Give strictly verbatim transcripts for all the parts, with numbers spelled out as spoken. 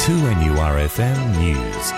two N U R F M News.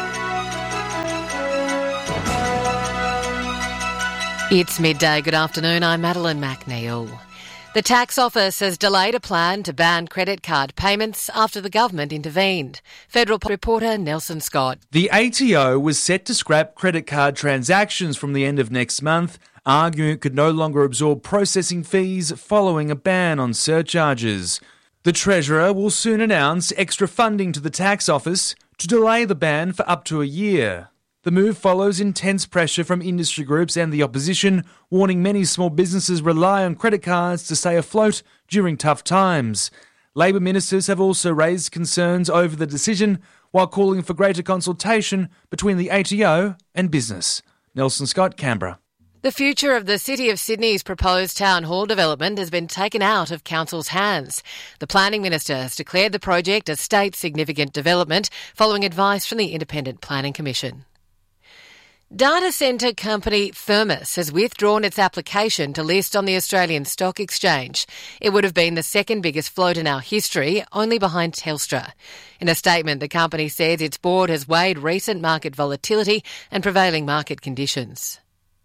It's midday. Good afternoon. I'm Madeline McNeil. The tax office has delayed a plan to ban credit card payments after the government intervened. Federal reporter Nelson Scott. The A T O was set to scrap credit card transactions from the end of next month, arguing it could no longer absorb processing fees following a ban on surcharges. The Treasurer will soon announce extra funding to the tax office to delay the ban for up to a year. The move follows intense pressure from industry groups and the opposition, warning many small businesses rely on credit cards to stay afloat during tough times. Labor ministers have also raised concerns over the decision, while calling for greater consultation between the A T O and business. Nelson Scott, Canberra. The future of the City of Sydney's proposed town hall development has been taken out of Council's hands. The Planning Minister has declared the project a state significant development following advice from the Independent Planning Commission. Data centre company Firmus has withdrawn its application to list on the Australian Stock Exchange. It would have been the second biggest float in our history, only behind Telstra. In a statement, the company says its board has weighed recent market volatility and prevailing market conditions.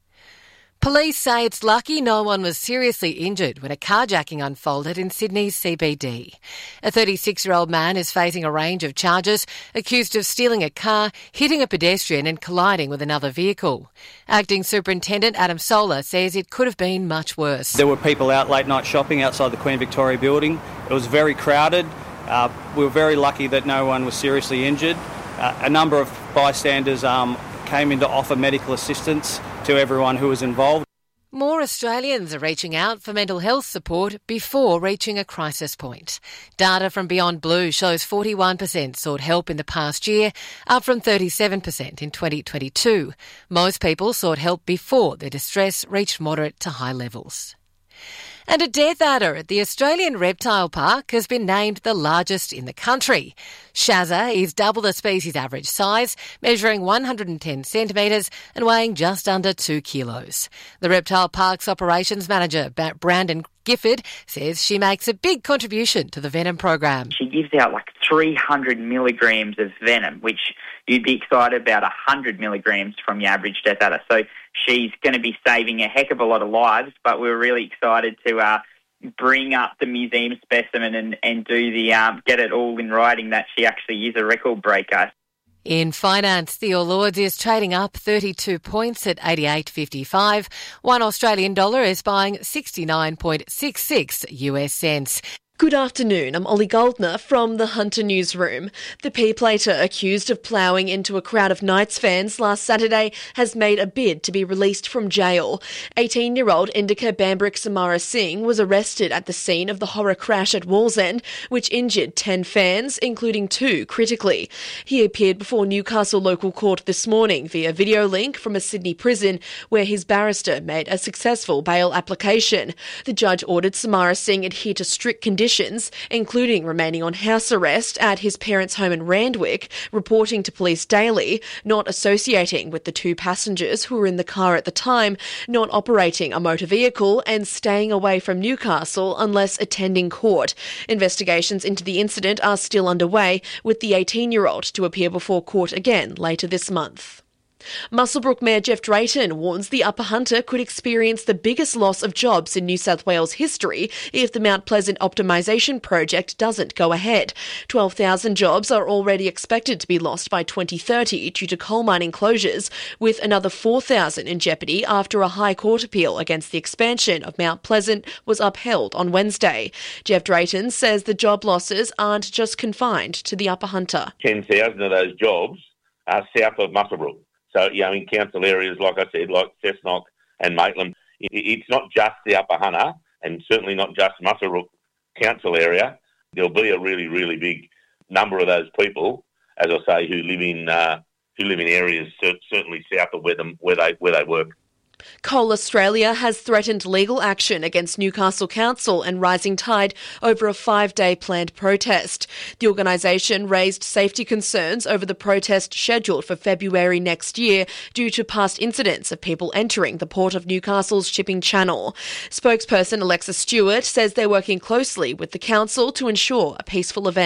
Police say it's lucky no one was seriously injured when a carjacking unfolded in Sydney's C B D. A thirty-six-year-old man is facing a range of charges, accused of stealing a car, hitting a pedestrian and colliding with another vehicle. Acting Superintendent Adam Solar says it could have been much worse. There were people out late night shopping outside the Queen Victoria building. It was very crowded. Uh, we were very lucky that no one was seriously injured. Uh, a number of bystanders um, came in to offer medical assistance to everyone who was involved. More Australians are reaching out for mental health support before reaching a crisis point. Data from Beyond Blue shows forty-one percent sought help in the past year, up from thirty-seven percent in twenty twenty-two. Most people sought help before their distress reached moderate to high levels. And a death adder at the Australian Reptile Park has been named the largest in the country. Shazza is double the species' average size, measuring one hundred ten centimetres and weighing just under two kilos. The Reptile Park's operations manager, Brandon Gifford, says she makes a big contribution to the venom program. She gives out like three hundred milligrams of venom, which you'd be excited about one hundred milligrams from your average death adder. So she's going to be saving a heck of a lot of lives, but we're really excited to uh, bring up the museum specimen and, and do the um, get it all in writing that she actually is a record breaker. In finance, the All Ords is trading up thirty-two points at eighty-eight fifty-five. One Australian dollar is buying sixty-nine point six six U S cents. Good afternoon, I'm Ollie Goldner from the Hunter Newsroom. The P-plater accused of ploughing into a crowd of Knights fans last Saturday has made a bid to be released from jail. eighteen-year-old Indika Bambrick Samara Singh was arrested at the scene of the horror crash at Wallsend, which injured ten fans, including two critically. He appeared before Newcastle local court this morning via video link from a Sydney prison, where his barrister made a successful bail application. The judge ordered Samara Singh adhere to strict conditions, including remaining on house arrest at his parents' home in Randwick, reporting to police daily, not associating with the two passengers who were in the car at the time, not operating a motor vehicle, and staying away from Newcastle unless attending court. Investigations into the incident are still underway, with the eighteen-year-old to appear before court again later this month. Muswellbrook Mayor Jeff Drayton warns the Upper Hunter could experience the biggest loss of jobs in New South Wales history if the Mount Pleasant optimisation project doesn't go ahead. twelve thousand jobs are already expected to be lost by twenty thirty due to coal mining closures, with another four thousand in jeopardy after a High Court appeal against the expansion of Mount Pleasant was upheld on Wednesday. Jeff Drayton says the job losses aren't just confined to the Upper Hunter. ten thousand of those jobs are south of Muswellbrook. So, you know, in council areas, like I said, like Cessnock and Maitland, it's not just the Upper Hunter and certainly not just Muswellbrook council area. There'll be a really, really big number of those people, as I say, who live in uh, who live in areas certainly south of where them where they where they work. Coal Australia has threatened legal action against Newcastle Council and Rising Tide over a five-day planned protest. The organisation raised safety concerns over the protest scheduled for February next year due to past incidents of people entering the Port of Newcastle's shipping channel. Spokesperson Alexa Stewart says they're working closely with the council to ensure a peaceful event.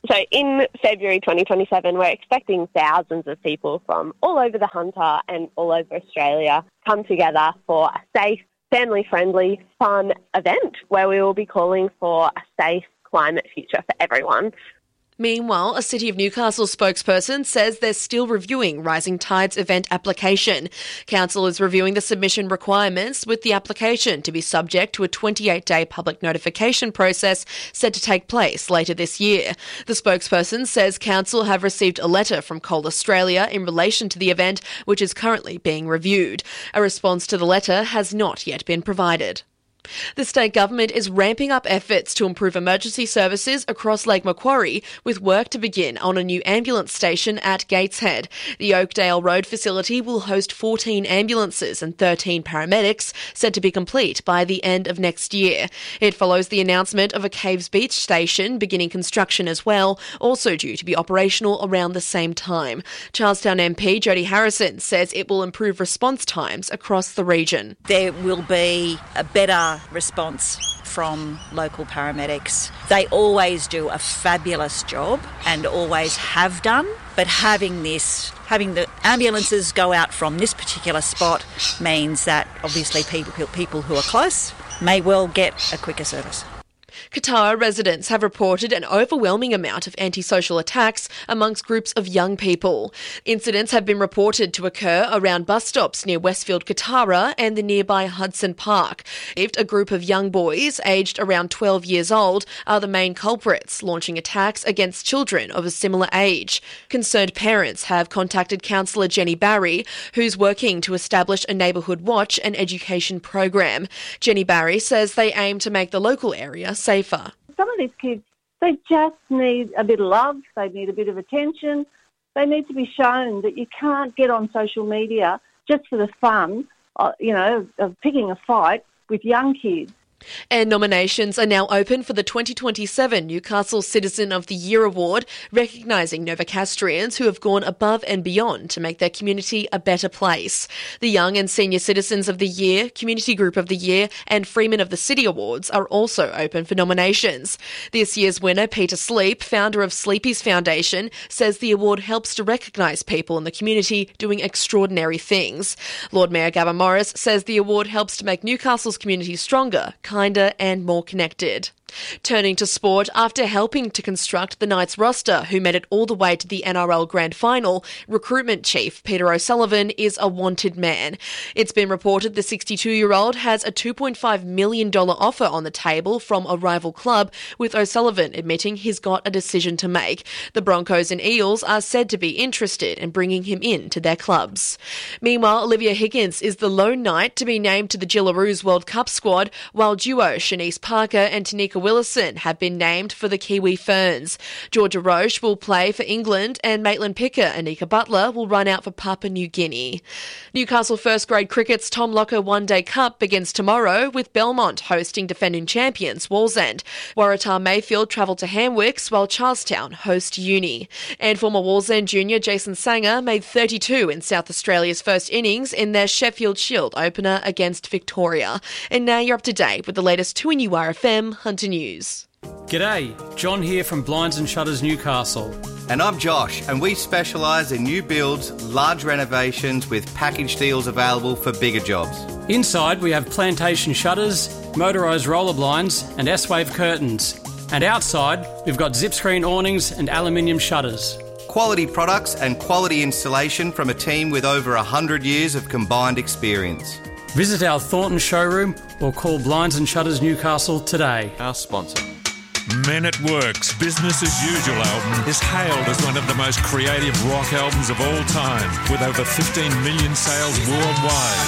So in February twenty twenty-seven, we're expecting thousands of people from all over the Hunter and all over Australia come together for a safe, family-friendly, fun event where we will be calling for a safe climate future for everyone. Meanwhile, a City of Newcastle spokesperson says they're still reviewing Rising Tides event application. Council is reviewing the submission requirements, with the application to be subject to a twenty-eight day public notification process set to take place later this year. The spokesperson says Council have received a letter from Coal Australia in relation to the event, which is currently being reviewed. A response to the letter has not yet been provided. The state government is ramping up efforts to improve emergency services across Lake Macquarie, with work to begin on a new ambulance station at Gateshead. The Oakdale Road facility will host fourteen ambulances and thirteen paramedics, said to be complete by the end of next year. It follows the announcement of a Caves Beach station beginning construction as well, also due to be operational around the same time. Charlestown M P Jodie Harrison says it will improve response times across the region. There will be a better response from local paramedics. They always do a fabulous job and always have done, but having this, having the ambulances go out from this particular spot means that obviously people, people who are close may well get a quicker service. Katawa residents have reported an overwhelming amount of antisocial attacks amongst groups of young people. Incidents have been reported to occur around bus stops near Westfield Katawa and the nearby Hudson Park. A group of young boys aged around twelve years old are the main culprits, launching attacks against children of a similar age. Concerned parents have contacted Councillor Jenny Barry, who's working to establish a neighbourhood watch and education program. Jenny Barry says they aim to make the local area safer. Some of these kids, they just need a bit of love, they need a bit of attention, they need to be shown that you can't get on social media just for the fun, uh, you know, of picking a fight with young kids. And nominations are now open for the twenty twenty-seven Newcastle Citizen of the Year Award, recognising Novocastrians who have gone above and beyond to make their community a better place. The Young and Senior Citizens of the Year, Community Group of the Year and Freeman of the City Awards are also open for nominations. This year's winner, Peter Sleep, founder of Sleepy's Foundation, says the award helps to recognise people in the community doing extraordinary things. Lord Mayor Gavin Morris says the award helps to make Newcastle's community stronger, kinder and more connected. Turning to sport, after helping to construct the Knights roster, who made it all the way to the N R L Grand Final, recruitment chief Peter O'Sullivan is a wanted man. It's been reported the sixty-two-year-old has a two point five million dollars offer on the table from a rival club, with O'Sullivan admitting he's got a decision to make. The Broncos and Eels are said to be interested in bringing him in to their clubs. Meanwhile, Olivia Higgins is the lone Knight to be named to the Gillaroos World Cup squad, while duo Shanice Parker and Tanika Willison have been named for the Kiwi Ferns. Georgia Roche will play for England and Maitland Picker and Anika Butler will run out for Papua New Guinea. Newcastle First Grade Cricket's Tom Locker One Day Cup begins tomorrow, with Belmont hosting defending champions Wallsend. Waratah Mayfield travel to Hamwicks, while Charlestown host Uni. And former Wallsend junior Jason Sanger made thirty-two in South Australia's first innings in their Sheffield Shield opener against Victoria. And now you're up to date with the latest two N U R F M Hunter News. G'day, John here from Blinds and Shutters Newcastle. And I'm Josh, and we specialise in new builds, large renovations with package deals available for bigger jobs. Inside we have plantation shutters, motorised roller blinds and S-Wave curtains. And outside we've got zip screen awnings and aluminium shutters. Quality products and quality installation from a team with over one hundred years of combined experience. Visit our Thornton showroom or call Blinds and Shutters Newcastle today. Our sponsor. Men at Work's Business As Usual album is hailed as one of the most creative rock albums of all time, with over fifteen million sales worldwide.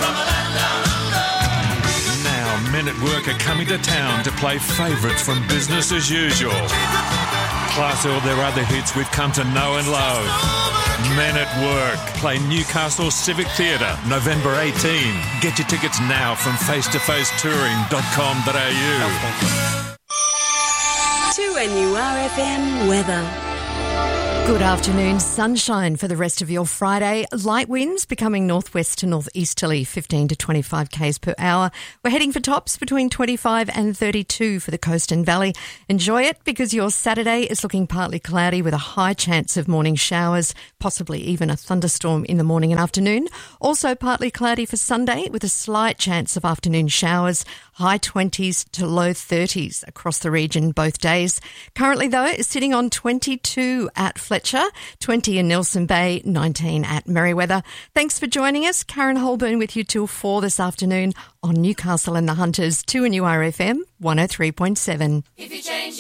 Now Men at Work are coming to town to play favourites from Business As Usual, plus all their other hits we've come to know and love. Men at Work play Newcastle Civic Theatre November eighteenth. Get your tickets now from face to face touring dot com dot a u. two N U R F M weather. Good afternoon. Sunshine for the rest of your Friday. Light winds becoming northwest to northeasterly, fifteen to twenty-five kays per hour. We're heading for tops between twenty-five and thirty-two for the coast and valley. Enjoy it because your Saturday is looking partly cloudy with a high chance of morning showers, possibly even a thunderstorm in the morning and afternoon. Also partly cloudy for Sunday with a slight chance of afternoon showers, high twenties to low thirties across the region both days. Currently, though, is sitting on twenty-two at Fletcher, twenty in Nelson Bay, nineteen at Merewether. Thanks for joining us. Karen Holburn with you till four this afternoon on Newcastle and the Hunters, two and U R F M one oh three point seven. If you change